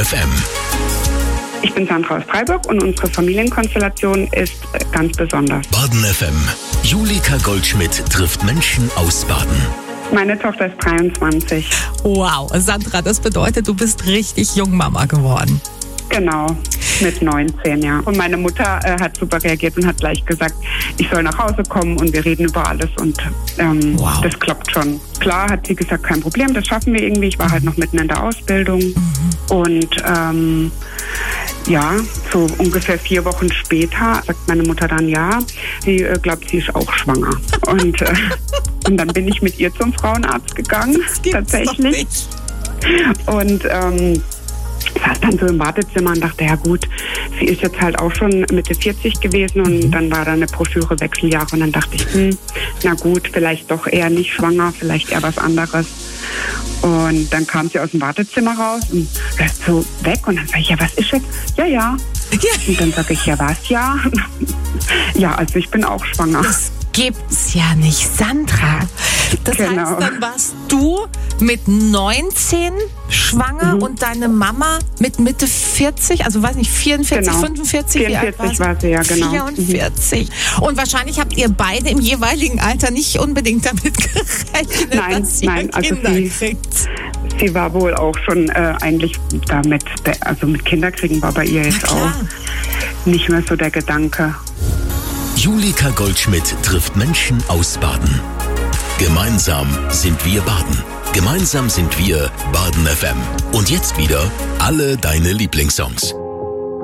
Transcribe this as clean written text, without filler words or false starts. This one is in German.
FM. Ich bin Sandra aus Freiburg und unsere Familienkonstellation ist ganz besonders. Baden FM. Julika Goldschmidt trifft Menschen aus Baden. Meine Tochter ist 23. Wow, Sandra, das bedeutet, du bist richtig Jungmama geworden. Genau, mit 19, ja. Und meine Mutter hat super reagiert und hat gleich gesagt, ich soll nach Hause kommen und wir reden über alles und Wow. Das klappt schon. Klar hat sie gesagt, kein Problem, das schaffen wir irgendwie. Ich war halt noch mitten in der Ausbildung und so ungefähr 4 Wochen später sagt meine Mutter dann, ja, sie glaubt, sie ist auch schwanger. Und dann bin ich mit ihr zum Frauenarzt gegangen, Das gibt's tatsächlich. doch nicht. Und saß dann so im Wartezimmer und dachte, ja gut, sie ist jetzt halt auch schon Mitte 40 gewesen und dann war da eine Broschüre Wechseljahre und dann dachte ich, na gut, vielleicht doch eher nicht schwanger, vielleicht eher was anderes. Und dann kam sie aus dem Wartezimmer raus und läuft so weg und dann sage ich, ja, was ist jetzt? Ja. Und dann sage ich, ja, was, ja? Ja, also ich bin auch schwanger. Das gibt's ja nicht, Sandra. Das Genau. heißt, dann warst du mit 19 schwanger und deine Mama mit Mitte 40, also weiß nicht, 44, Genau. 45, wie alt 44 war sie, ja, genau. 44. Und wahrscheinlich habt ihr beide im jeweiligen Alter nicht unbedingt damit gerechnet, dass ihr Nein, also Kinder kriegt. Sie war wohl auch schon eigentlich damit, also mit Kinderkriegen war bei ihr jetzt auch nicht mehr so der Gedanke. Julika Goldschmidt trifft Menschen aus Baden. Gemeinsam sind wir Baden. Gemeinsam sind wir Baden FM. Und jetzt wieder alle deine Lieblingssongs.